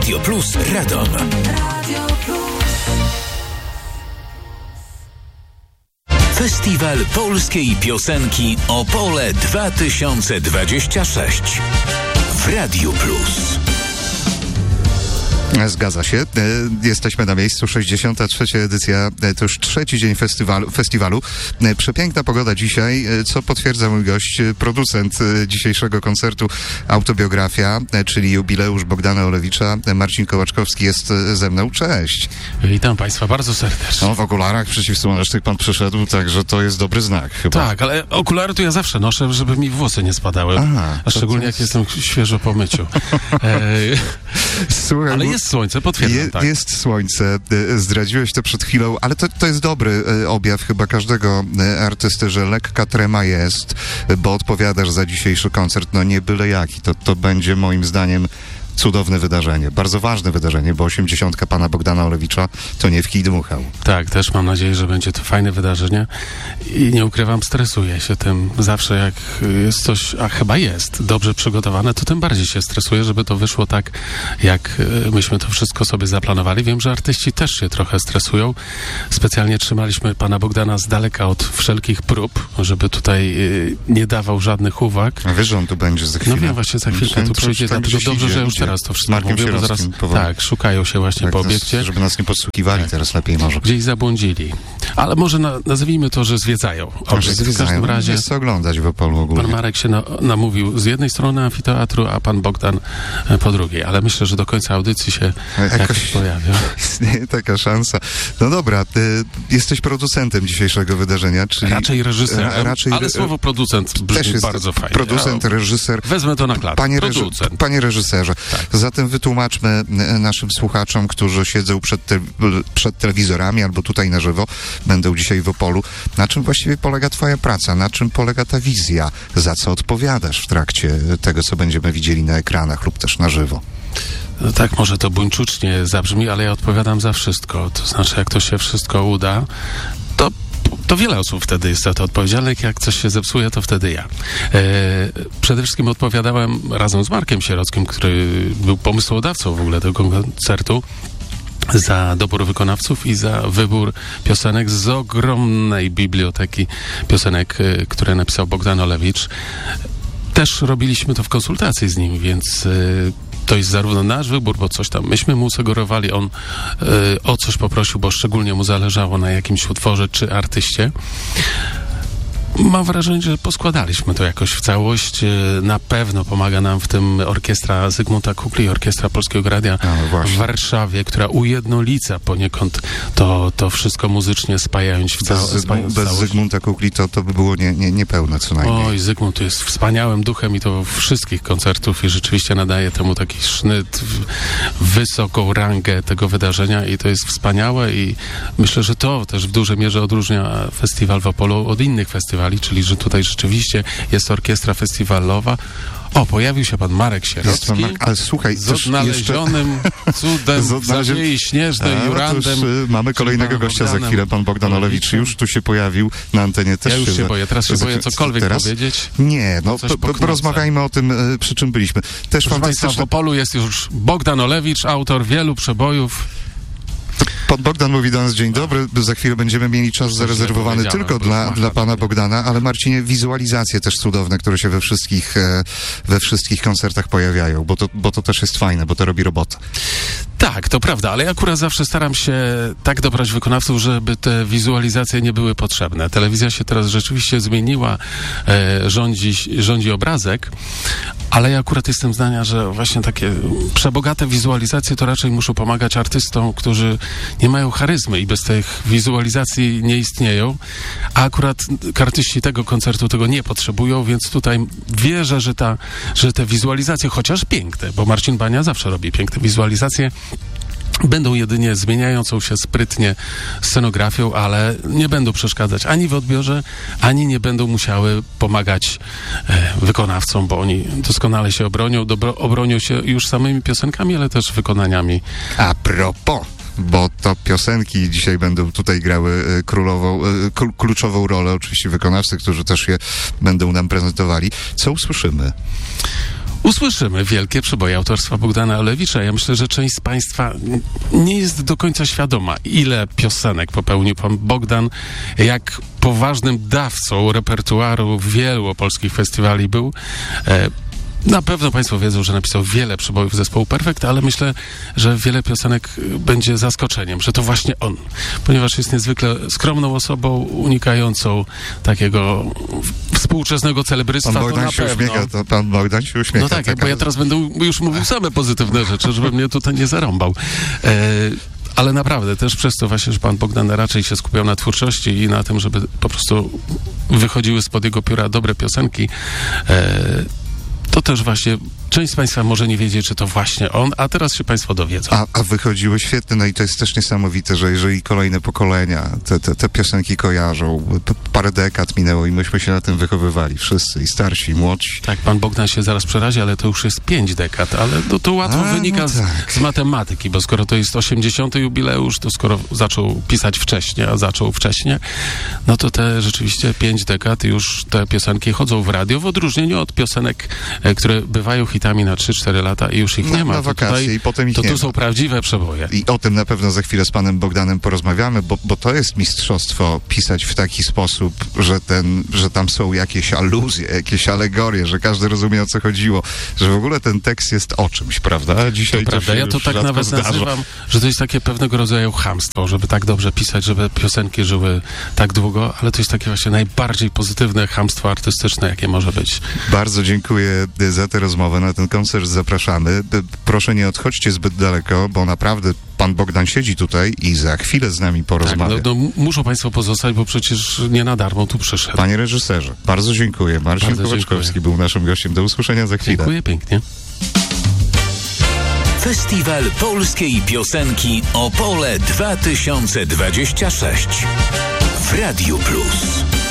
Radio Plus Radom. Festiwal Polskiej Piosenki Opole 2026 w Radiu Plus. Zgadza się. Jesteśmy na miejscu. 63. edycja, to już trzeci dzień festiwalu. Przepiękna pogoda dzisiaj, co potwierdza mój gość, producent dzisiejszego koncertu Autobiografia, czyli jubileusz Bogdana Olewicza. Marcin Kołaczkowski jest ze mną. Cześć. Witam Państwa bardzo serdecznie. No, w okularach przeciwsłonecznych pan przyszedł, także to jest dobry znak chyba. Tak, ale okulary to ja zawsze noszę, żeby mi włosy nie spadały. A szczególnie jak jestem świeżo po myciu. Słuchaj, ale jest słońce, potwierdzam, tak. Jest słońce, zdradziłeś to przed chwilą, ale to jest dobry objaw chyba każdego artysty, że lekka trema jest, bo odpowiadasz za dzisiejszy koncert, no nie byle jaki. To będzie moim zdaniem cudowne wydarzenie, bardzo ważne wydarzenie, bo 80 pana Bogdana Olewicza to nie w kij dmuchał. Tak, też mam nadzieję, że będzie to fajne wydarzenie i nie ukrywam, stresuję się tym. Zawsze jak jest coś, a chyba jest, dobrze przygotowane, to tym bardziej się stresuję, żeby to wyszło tak, jak myśmy to wszystko sobie zaplanowali. Wiem, że artyści też się trochę stresują. Specjalnie trzymaliśmy pana Bogdana z daleka od wszelkich prób, żeby tutaj nie dawał żadnych uwag. A wiesz, że on tu będzie za chwilę? No wiem, właśnie za chwilkę tu przyjdzie, dlatego dobrze, że już teraz to wszystko mówię, bo zaraz tak, szukają się właśnie po obiekcie. Żeby nas nie podsłuchiwali, tak. Teraz lepiej może. Gdzieś zabłądzili. Ale może nazwijmy to, że zwiedzają. W każdym razie jest co oglądać w Opolu ogólnie. Pan Marek się namówił z jednej strony amfiteatru, a pan Bogdan po drugiej. Ale myślę, że do końca audycji się jakoś pojawią. Istnieje taka szansa. No dobra, jesteś producentem dzisiejszego wydarzenia, czyli... Raczej reżyserem, ale słowo producent brzmi bardzo fajnie. Producent, reżyser. Wezmę to na klatę. Panie reżyserze, tak. Zatem wytłumaczmy naszym słuchaczom, którzy siedzą przed telewizorami albo tutaj na żywo, będą dzisiaj w Opolu, na czym właściwie polega twoja praca, na czym polega ta wizja, za co odpowiadasz w trakcie tego, co będziemy widzieli na ekranach lub też na żywo. No tak, może to buńczucznie zabrzmi, ale ja odpowiadam za wszystko. To znaczy, jak to się wszystko uda, to wiele osób wtedy jest za to odpowiedzialnych. Jak coś się zepsuje, to wtedy ja. Przede wszystkim odpowiadałem razem z Markiem Sierockim, który był pomysłodawcą w ogóle tego koncertu, za dobór wykonawców i za wybór piosenek z ogromnej biblioteki piosenek, które napisał Bogdan Olewicz. Też robiliśmy to w konsultacji z nim, więc to jest zarówno nasz wybór, bo coś tam myśmy mu sugerowali, on o coś poprosił, bo szczególnie mu zależało na jakimś utworze czy artyście. Mam wrażenie, że poskładaliśmy to jakoś w całość. Na pewno pomaga nam w tym orkiestra Zygmunta Kukli, orkiestra Polskiego Radia w Warszawie, która ujednolica poniekąd to wszystko muzycznie spajając w całość. Bez Zygmunta Kukli to by było niepełne co najmniej. Oj, Zygmunt jest wspaniałym duchem i to wszystkich koncertów i rzeczywiście nadaje temu taki sznyt, wysoką rangę tego wydarzenia i to jest wspaniałe i myślę, że to też w dużej mierze odróżnia festiwal w Opolu od innych festiwali, czyli że tutaj rzeczywiście jest orkiestra festiwalowa. O, pojawił się pan Marek Sierocki, ale słuchaj, z odnalezionym cudem w Zawiei Śnieżnej, Jurandem. Mamy kolejnego gościa za chwilę, pan Bogdan Olewicz już tu się pojawił na antenie. Też ja już się boję, teraz się boję cokolwiek powiedzieć. Nie, no porozmawiajmy o tym, przy czym byliśmy. Też fantastyczne. W Opolu jest już Bogdan Olewicz, autor wielu przebojów. Pan Bogdan mówi do nas dzień dobry, za chwilę będziemy mieli czas zarezerwowany tylko dla pana Bogdana, ale Marcinie, wizualizacje też cudowne, które się we wszystkich koncertach pojawiają, bo to też jest fajne, bo to robi robotę. Tak, to prawda, ale ja akurat zawsze staram się tak dobrać wykonawców, żeby te wizualizacje nie były potrzebne. Telewizja się teraz rzeczywiście zmieniła, rządzi obrazek, ale ja akurat jestem zdania, że właśnie takie przebogate wizualizacje to raczej muszą pomagać artystom, którzy nie mają charyzmy i bez tych wizualizacji nie istnieją, a akurat artyści tego koncertu tego nie potrzebują, więc tutaj wierzę, że te wizualizacje, chociaż piękne, bo Marcin Bania zawsze robi piękne wizualizacje, będą jedynie zmieniającą się sprytnie scenografią, ale nie będą przeszkadzać ani w odbiorze, ani nie będą musiały pomagać wykonawcom, bo oni doskonale się obronią się już samymi piosenkami, ale też wykonaniami. A propos, bo to piosenki dzisiaj będą tutaj grały kluczową rolę, oczywiście wykonawcy, którzy też je będą nam prezentowali. Co usłyszymy? usłyszymy wielkie przeboje autorstwa Bogdana Olewicza. Ja myślę, że część z Państwa nie jest do końca świadoma, ile piosenek popełnił pan Bogdan, jak poważnym dawcą repertuaru wielu polskich festiwali był. Na pewno Państwo wiedzą, że napisał wiele przebojów zespołu Perfekt, ale myślę, że wiele piosenek będzie zaskoczeniem, że to właśnie on, ponieważ jest niezwykle skromną osobą, unikającą takiego współczesnego celebrystwa. Pan Bogdan się uśmiecha, to pan Bogdan się uśmiecha. No tak, bo ja teraz będę już mówił same pozytywne rzeczy, żeby mnie tutaj nie zarąbał. Ale naprawdę też przez to właśnie, że pan Bogdan raczej się skupiał na twórczości i na tym, żeby po prostu wychodziły spod jego pióra dobre piosenki, to też właśnie część z Państwa może nie wiedzieć, czy to właśnie on, a teraz się Państwo dowiedzą. A wychodziły świetne, no i to jest też niesamowite, że jeżeli kolejne pokolenia te piosenki kojarzą, parę dekad minęło i myśmy się na tym wychowywali, wszyscy, i starsi, i młodsi. Tak, pan Bogdan się zaraz przerazi, ale to już jest 5 dekad, ale to łatwo wynika z matematyki, bo skoro to jest 80. jubileusz, to skoro zaczął pisać wcześniej, a zaczął wcześniej, no to te rzeczywiście 5 dekad już te piosenki chodzą w radio, w odróżnieniu od piosenek, które bywają hitami na 3-4 lata i już ich nie ma. Na wakacje i potem ich to nie tu ma. są prawdziwe przeboje. I o tym na pewno za chwilę z panem Bogdanem porozmawiamy, bo to jest mistrzostwo pisać w taki sposób, że tam są jakieś aluzje, jakieś alegorie, że każdy rozumie, o co chodziło, że w ogóle ten tekst jest o czymś, prawda? Dzisiaj to prawda, ja to tak nawet nazywam, że to jest takie pewnego rodzaju chamstwo, żeby tak dobrze pisać, żeby piosenki żyły tak długo, ale to jest takie właśnie najbardziej pozytywne chamstwo artystyczne, jakie może być. Bardzo dziękuję za tę rozmowę. Na ten koncert zapraszamy. Proszę nie odchodźcie zbyt daleko, bo naprawdę pan Bogdan siedzi tutaj i za chwilę z nami porozmawia. Tak, no muszą Państwo pozostać, bo przecież nie na darmo tu przyszedł. Panie reżyserze, bardzo dziękuję. Marcin Kołaczkowski był naszym gościem. Do usłyszenia za chwilę. Dziękuję pięknie. Festiwal Polskiej Piosenki Opole 2026 w Radiu Plus.